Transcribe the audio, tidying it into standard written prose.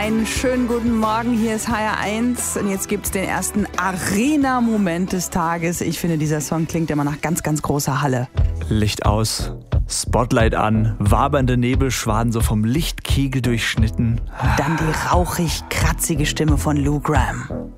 Einen schönen guten Morgen, hier ist HR1 und jetzt gibt's den ersten Arena-Moment des Tages. Ich finde, dieser Song klingt immer nach ganz, ganz großer Halle. Licht aus, Spotlight an, wabernde Nebelschwaden so vom Lichtkegel durchschnitten. Dann die rauchig kratzige Stimme von Lou Gramm.